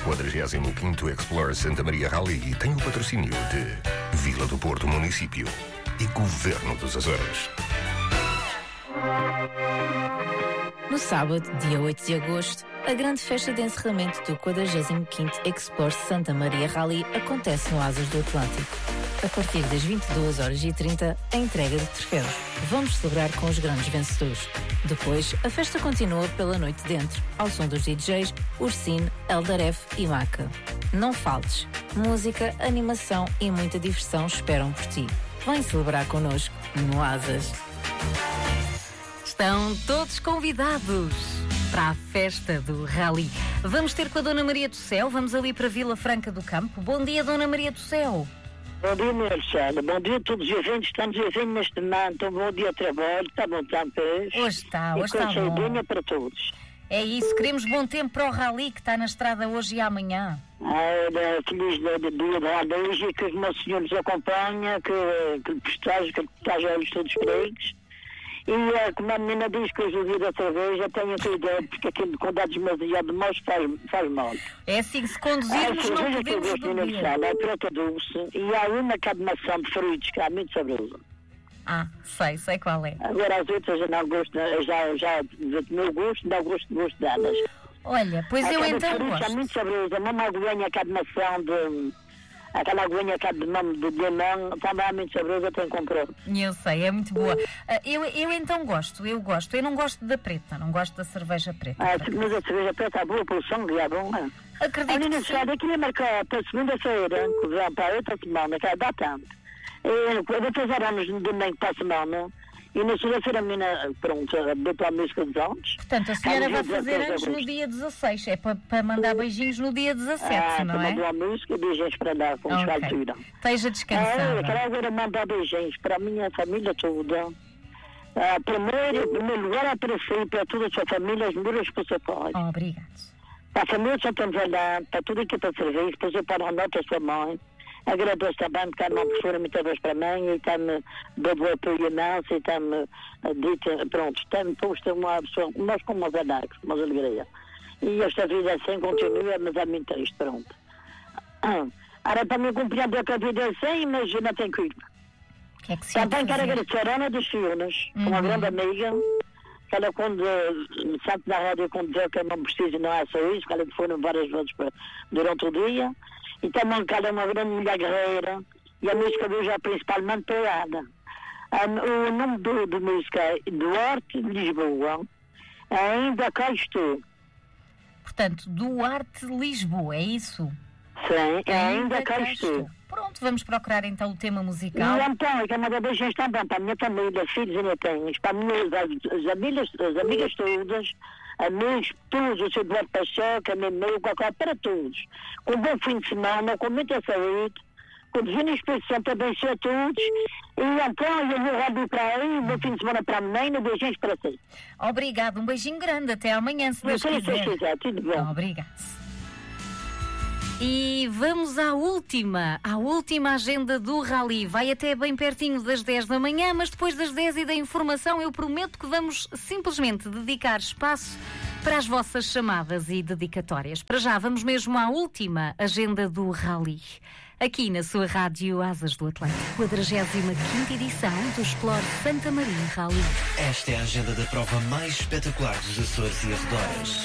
45º Explore Santa Maria Rally tem o patrocínio de Vila do Porto Município e Governo dos Açores. No sábado, dia 8 de agosto, a grande festa de encerramento do 45º Explore Santa Maria Rally acontece no Asas do Atlântico. A partir das 22h30, a entrega de troféus. Vamos celebrar com os grandes vencedores. Depois, a festa continua pela noite dentro, ao som dos DJs Ursine, Eldaref e Maca. Não faltes. Música, animação e muita diversão esperam por ti. Vem celebrar connosco no Asas. Estão todos convidados para a festa do Rally. Vamos ter com a Dona Maria do Céu, vamos ali para Vila Franca do Campo. Bom dia, Dona Maria do Céu. Bom dia, minha Alexandra. Bom dia a todos os eventos. Estamos vivendo neste momento. Bom dia, trabalho. Está bom tempo hoje. Hoje está bom. E para todos. É isso, queremos bom tempo para o Rally que está na estrada hoje e amanhã. Feliz dia de Rally hoje e que o nosso Senhor nos acompanha, que esteja olhos todos pregos. E como a menina diz que hoje o dia outra vez, já tenho cuidado, porque aquilo de contar demasiado mal faz mal. É assim, se conduzirmos não podemos beber. É prata doce e há uma que há de maçã de frutos, que é muito saborosa. Sei qual é. Agora as outras eu não gosto, já do meu gosto, dá gosto delas. Olha, pois eu então gosto. É muito saborosa, uma aguinha cá de maçã aquela aguinha cá de mão de limão, também é muito saborosa, tenho que comprar. Eu sei, é muito boa. Eu então gosto. Eu não gosto da preta, não gosto da cerveja preta. Mas a cerveja preta é boa pelo sangue, é bom, é? Acredito que sim. Aquilo é marcado para segunda-feira, para outra semana, que dá tanto. Depois éramos no domingo para a semana, e na segunda-feira a menina, pronto, deu para a música dos anos. Portanto, a senhora vai fazer antes no dia 16, é para mandar beijinhos no dia 17, não é? Para mandar a música e beijinhos para dar com os altura. Esteja descansada. Quero agora mandar beijinhos para a minha família toda. Primeiro lugar é para si, para toda a sua família, as melhores para o seu pai. Obrigado. Para a família de Santo Angelão, para tudo aqui para serviço, para o seu pai, a nota a sua mãe. Agradeço também, porque é uma professora muitas vezes para mim e está-me dado apoio imenso e está-me dito, pronto, está-me posto uma pessoa, nós com umas anaques, umas alegria. E esta vida assim continua, mas é muito triste, pronto. Era para me compreender que a vida é assim, mas não tenho culpa. Que é que se também quero agradecer a Ana dos Fiunas, uma grande amiga, que ela quando me sente na rádio quando dizer que eu não preciso, não é só isso, que ela foi várias vezes durante o dia. E também que ela é uma grande mulher guerreira e a música de hoje é principalmente para ela. O nome de música é Duarte de Lisboa, ainda cá estou. Portanto, Duarte de Lisboa, é isso? Sim, ainda cá estou. Pronto, vamos procurar então o tema musical. E então, eu quero mandar beijinhos também para a minha família, filhos e netinhos, para as amigas todas, amigos, todos, o Sr. Eduardo Pacheco, a minha amiga, para todos. Com um bom fim de semana, com muita saúde, com o Divino Espírito Santo abençoe a todos. E então, eu vou rádio para aí, um bom fim de semana para a menina, beijinhos para si. Obrigado, um beijinho grande, até amanhã, se Deus quiser. Tudo bom. Obrigado. E vamos à última agenda do Rally. Vai até bem pertinho das 10 da manhã, mas depois das 10 e da informação eu prometo que vamos simplesmente dedicar espaço para as vossas chamadas e dedicatórias. Para já, vamos mesmo à última agenda do Rally. Aqui na sua rádio Asas do Atlântico, 45ª edição do Explore Santa Maria Rally. Esta é a agenda da prova mais espetacular dos Açores e arredores.